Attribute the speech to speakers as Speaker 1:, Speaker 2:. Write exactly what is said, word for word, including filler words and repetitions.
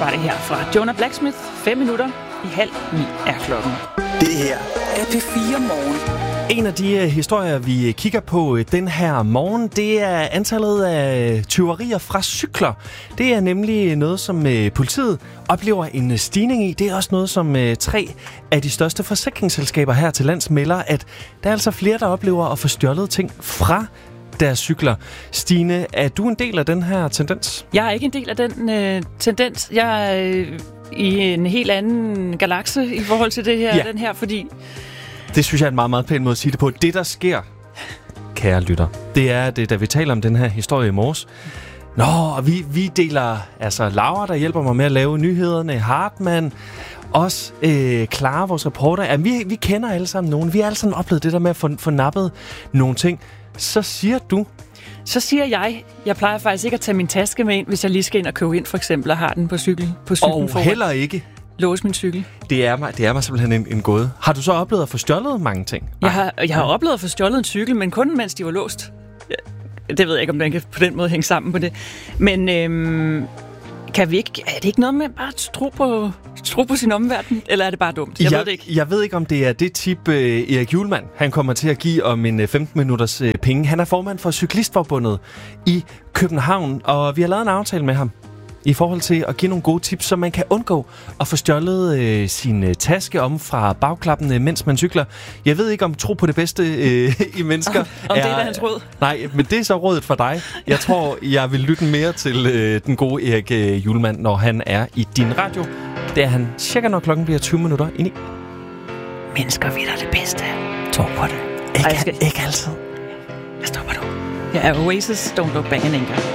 Speaker 1: var det her fra Jonah Blacksmith. Fem minutter i halv ni er klokken.
Speaker 2: Det her er P fire Morgen.
Speaker 3: En af de uh, historier, vi kigger på uh, den her morgen, det er antallet af tyverier fra cykler. Det er nemlig noget, som uh, politiet oplever en uh, stigning i. Det er også noget, som uh, tre af de største forsikringsselskaber her til lands melder, at der er altså flere, der oplever at få stjålet ting fra deres cykler. Stine, er du en del af den her tendens?
Speaker 1: Jeg er ikke en del af den øh, tendens. Jeg er øh, i en helt anden galakse i forhold til det her,
Speaker 3: Ja.
Speaker 1: den her, fordi...
Speaker 3: Det synes jeg er en meget, meget pæn måde at sige det på. Det, der sker, kære lytter, det er, det, da vi taler om den her historie i morges. Nå, vi, vi deler, altså Laura, der hjælper mig med at lave nyhederne, Hartmann, også øh, Clara, vores reporter. Ja, vi, vi kender alle sammen nogen. Vi har alle sammen oplevet det der med at få, få nappet nogle ting. Så siger du...
Speaker 1: Så siger jeg, jeg plejer faktisk ikke at tage min taske med ind, hvis jeg lige skal ind og købe ind, for eksempel, og har den på cykel, på cyklen
Speaker 3: Og
Speaker 1: foran.
Speaker 3: heller ikke.
Speaker 1: Låse min cykel.
Speaker 3: Det er mig, det er mig simpelthen en, en gåde. Har du så oplevet at få stjålet mange ting?
Speaker 1: Jeg har, jeg har oplevet at få stjålet en cykel, men kun mens de var låst. Det ved jeg ikke, om den kan på den måde hænge sammen på det. Men øhm, kan vi ikke, er det ikke noget med bare at tro på, tro på sin omverden? Eller er det bare dumt? Jeg,
Speaker 3: jeg
Speaker 1: ved det ikke.
Speaker 3: Jeg ved ikke, om det er det tip, uh, Erik Hjulmand, han kommer til at give om en uh, femten minutters uh, penge. Han er formand for Cyklistforbundet i København, og vi har lavet en aftale med ham i forhold til at give nogle gode tips, så man kan undgå at få stjålet øh, sin øh, taske om fra bagklappen, øh, mens man cykler. Jeg ved ikke, om tro på det bedste øh, i mennesker
Speaker 1: Om, om er, det er da hans råd?
Speaker 3: Nej, men det er så rådet for dig. Jeg tror, jeg vil lytte mere til øh, den gode Erik øh, Hjulmand, når han er i din radio. Det er han cirka, når klokken bliver tyve minutter ind i.
Speaker 1: Mennesker ved det bedste. Tro på det.
Speaker 3: Ikke,
Speaker 1: Ej, skal...
Speaker 3: ikke altid.
Speaker 1: Jeg stopper nu. Jeg er Oasis, Don't Look Back in Anger.